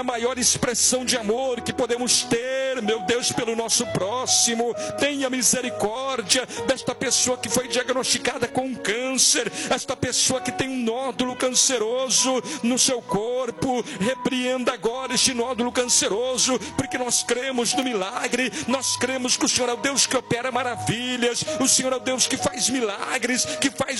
a maior expressão de amor que podemos ter, meu Deus, pelo nosso próximo. Tenha misericórdia desta pessoa que foi diagnosticada com câncer, esta pessoa que tem um nódulo canceroso no seu corpo. Repreenda agora este nódulo canceroso, porque nós cremos no milagre, nós cremos que o Senhor é o Deus que opera maravilhas, o Senhor é o Deus que faz milagres, que faz